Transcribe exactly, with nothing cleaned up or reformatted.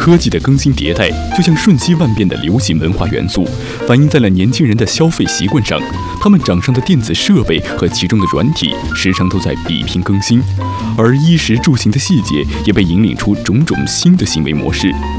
科技的更新迭代就像瞬息万变的流行文化元素，反映在了年轻人的消费习惯上。他们掌上的电子设备和其中的软体时常都在比拼更新，而衣食住行的细节也被引领出种种新的行为模式。